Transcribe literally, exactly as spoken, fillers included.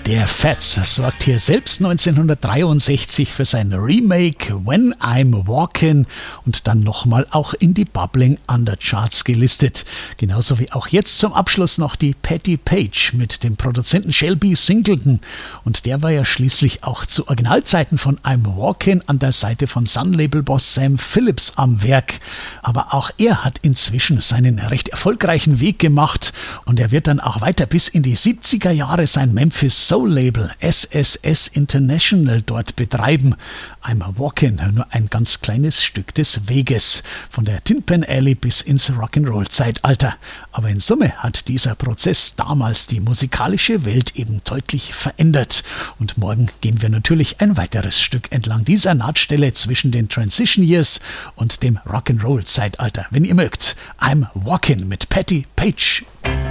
Der Fats sorgt hier selbst neunzehnhundertdreiundsechzig für sein Remake When I'm Walkin' und dann nochmal auch in die Bubbling Undercharts gelistet. Genauso wie auch jetzt zum Abschluss noch die Patti Page mit dem Produzenten Shelby Singleton. Und der war ja schließlich auch zu Originalzeiten von I'm Walkin' an der Seite von Sun-Label-Boss Sam Phillips am Werk. Aber auch er hat inzwischen seinen recht erfolgreichen Weg gemacht und er wird dann auch weiter bis in die siebziger Jahre sein Memphis Soul-Label S S S International dort betreiben. I'm Walkin', nur ein ganz kleines Stück des Weges, von der Tin Pan Alley bis ins Rock'n'Roll-Zeitalter. Aber in Summe hat dieser Prozess damals die musikalische Welt eben deutlich verändert. Und morgen gehen wir natürlich ein weiteres Stück entlang dieser Nahtstelle zwischen den Transition Years und dem Rock'n'Roll-Zeitalter. Wenn ihr mögt, I'm Walkin' mit Patti Page.